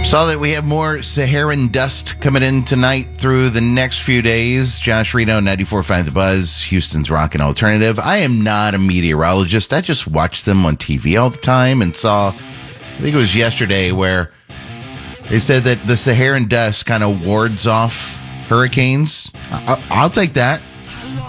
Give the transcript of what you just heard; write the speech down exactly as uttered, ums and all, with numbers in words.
Saw that we have more Saharan dust coming in tonight through the next few days. Josh Reno, ninety-four point five The Buzz, Houston's Rockin' Alternative. I am not a meteorologist. I just watch them on T V all the time and saw, I think it was yesterday, where they said that the Saharan dust kind of wards off hurricanes. I- I'll take that.